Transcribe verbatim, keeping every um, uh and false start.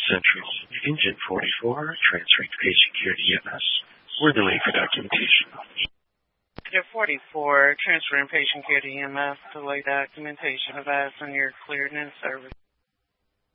Central. Engine forty-four, transferring to patient care to E M S. We're delayed for documentation. Engine forty-four, transferring patient care to E M S. Delay documentation. Advise on your cleared in service.